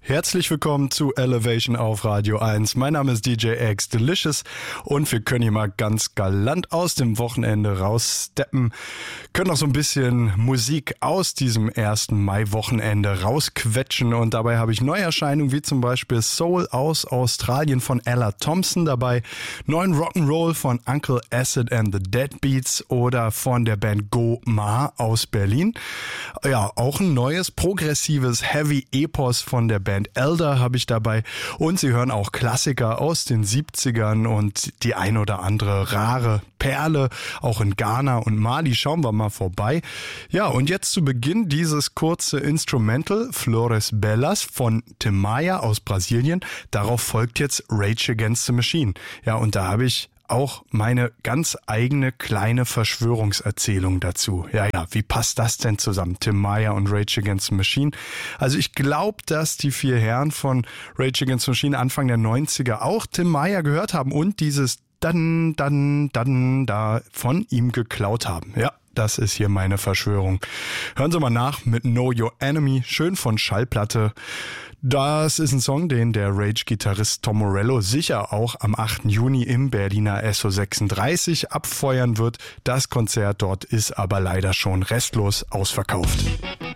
Herzlich willkommen zu Elevation auf Radio 1. Mein Name ist DJ X Delicious und wir können hier mal ganz galant aus dem Wochenende raussteppen, können auch so ein bisschen Musik aus diesem 1. Mai-Wochenende rausquetschen und dabei habe ich Neuerscheinungen wie zum Beispiel Soul aus Australien von Ella Thompson dabei, neuen Rock'n'Roll von Uncle Acid and the Deadbeats oder von der Band Go Ma aus Berlin. Ja, auch ein neues progressives Heavy Epos von der Band Elder habe ich dabei und Sie hören auch Klassiker aus den 70ern und die ein oder andere rare Perle, auch in Ghana und Mali. Schauen wir mal vorbei. Ja, und jetzt zu Beginn dieses kurze Instrumental Flores Bellas von Timaya aus Brasilien. Darauf folgt jetzt Rage Against the Machine. Ja, und da habe ich auch meine ganz eigene kleine Verschwörungserzählung dazu. Ja, wie passt das denn zusammen? Timaya und Rage Against the Machine. Also ich glaube, dass die 4 Herren von Rage Against the Machine Anfang der 90er auch Timaya gehört haben und dieses dann da von ihm geklaut haben. Ja, das ist hier meine Verschwörung. Hören Sie mal nach mit Know Your Enemy, schön von Schallplatte. Das ist ein Song, den der Rage-Gitarrist Tom Morello sicher auch am 8. Juni im Berliner SO36 abfeuern wird. Das Konzert dort ist aber leider schon restlos ausverkauft.